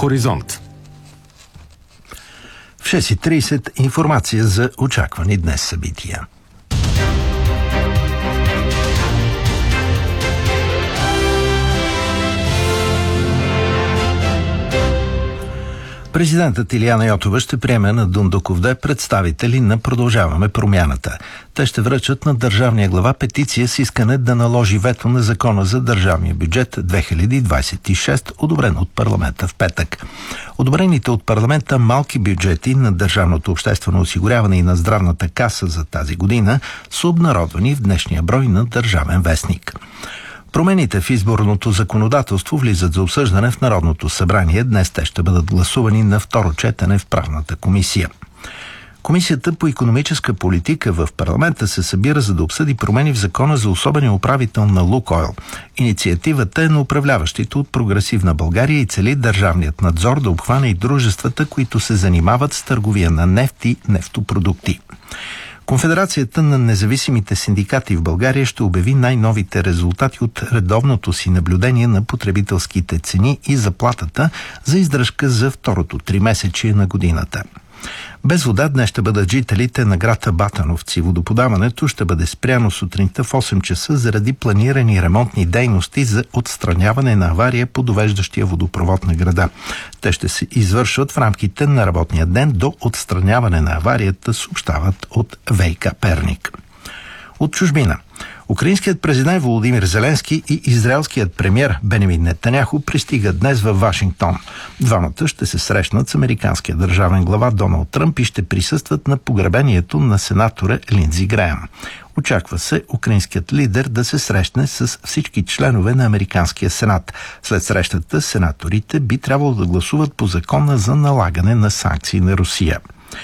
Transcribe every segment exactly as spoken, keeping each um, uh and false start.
Хоризонт. В шест и трийсет информация за очаквани днес събития. Президентът Илияна Йотова ще приеме на Дондоковде представители на Продължаваме промяната. Те ще връчат на държавния глава петиция с искане да наложи вето на закона за държавния бюджет две хиляди двадесет и шеста, одобрен от парламента в петък. Одобрените от парламента малки бюджети на държавното обществено осигуряване и на здравната каса за тази година са обнародвани в днешния брой на Държавен вестник. Промените в изборното законодателство влизат за обсъждане в Народното събрание. Днес те ще бъдат гласувани на второ четене в Правната комисия. Комисията по икономическа политика в парламента се събира, за да обсъди промени в закона за особения управител на Лукойл. Инициативата е на управляващите от Прогресивна България и цели държавният надзор да обхване и дружествата, които се занимават с търговия на нефт и нефтопродукти. Конфедерацията на независимите синдикати в България ще обяви най-новите резултати от редовното си наблюдение на потребителските цени и заплатата за издръжка за второто тримесечие на годината. Без вода днес ще бъдат жителите на град Батановци. Водоподаването ще бъде спряно сутринта в осем часа заради планирани ремонтни дейности за отстраняване на авария по довеждащия водопровод на града. Те ще се извършват в рамките на работния ден до отстраняване на аварията, съобщават от ВиК Перник. От чужбина. Украинският президент Володимир Зеленски и израелският премиер Бенямин Нетаняху пристигат днес във Вашингтон. Двамата ще се срещнат с американския държавен глава Доналд Тръмп и ще присъстват на погребението на сенатора Линдзи Греъм. Очаква се украинският лидер да се срещне с всички членове на Американския сенат. След срещата сенаторите би трябвало да гласуват по закона за налагане на санкции на Русия.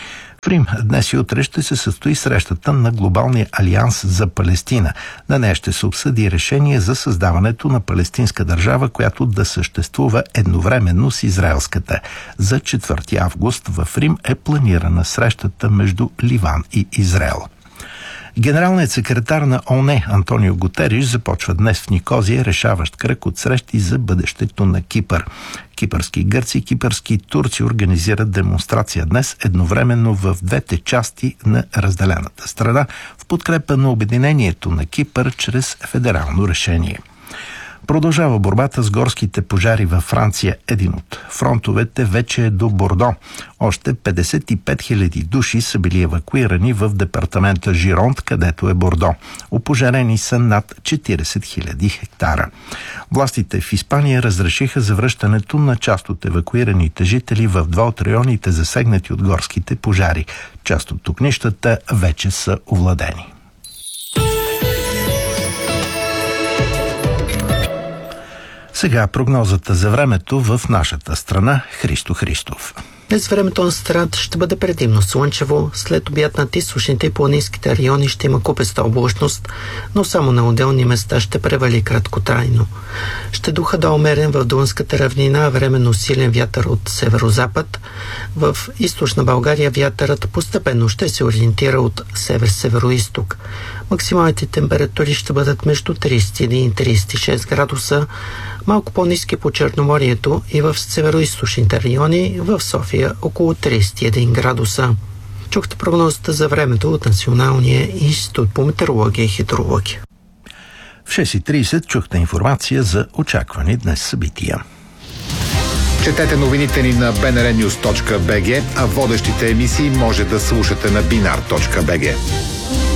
В Рим днес и утре ще се състои срещата на Глобалния алианс за Палестина. На нея ще се обсъди решение за създаването на палестинска държава, която да съществува едновременно с израелската. За четвърти август в Рим е планирана срещата между Ливан и Израел. Генералният секретар на ООН Антонио Гутериш започва днес в Никозия решаващ кръг от срещи за бъдещето на Кипър. Кипърски гърци и кипърски турци организират демонстрация днес едновременно в двете части на разделената страна в подкрепа на обединението на Кипър чрез федерално решение. Продължава борбата с горските пожари във Франция. Един от фронтовете вече е до Бордо. Още петдесет и пет хиляди души са били евакуирани в департамента Жиронт, където е Бордо. Опожарени са над четиридесет хиляди хектара. Властите в Испания разрешиха завръщането на част от евакуираните жители в два от районите, засегнати от горските пожари. Част от огнищата вече са овладени. Сега прогнозата за времето в нашата страна. Христо Христов. Днес времето на страната ще бъде предимно слънчево. След обяд над източните и планинските райони ще има купеста облачност, но само на отделни места ще превали краткотрайно. Ще духа да умерен в Дунската равнина, временно силен вятър от северозапад. В източна България вятърът постепенно ще се ориентира от север-североизток. Максималните температури ще бъдат между тридесет и един и тридесет и шест градуса, малко по-ниски по Черноморието и в североизточните райони, в София около тридесет и един градуса. Чухте прогнозата за времето от Националния институт по метеорология и хидрология. В шест и трийсет чухте информация за очаквани днес събития. Четете новините ни на би ен ар нюз точка би джи, а водещите емисии може да слушате на бинар точка би джи.